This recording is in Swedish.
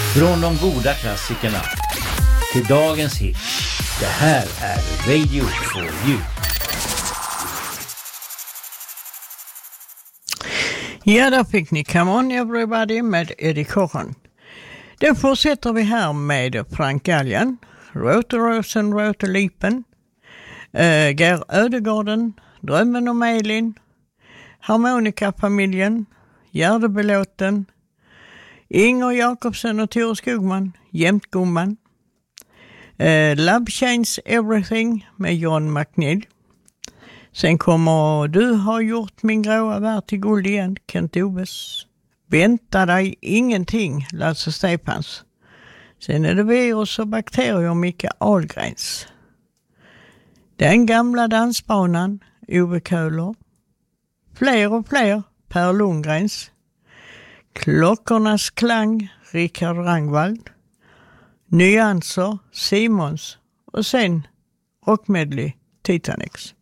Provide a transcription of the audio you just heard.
Från de goda klassikerna till dagens hit. Det här är Radio for You. Ja, där fick ni Come On Everybody med Eddie Cochran. Då fortsätter vi här med Frank Gallian, Rosen, Lipen, Ger Ödegården, Drömmen om Elin, Harmonikafamiljen, Gärdebelåten, Inger Jakobsen och Tore Skogman, Jämtgumman, Love Changes Everything med John McNeil. Sen kommer Du har gjort min gråa värld till guld igen, Kent Oves. Vänta dig ingenting, Lasse Stefans. Sen är det virus och bakterier, Micke Ahlgrens. Den gamla dansbanan, Ove Köhler. Fler och fler, Per Lundgrens. Klockornas klang, Rickard Rangvald. Nyanser, Simons. Och sen rockmedley, Titanex.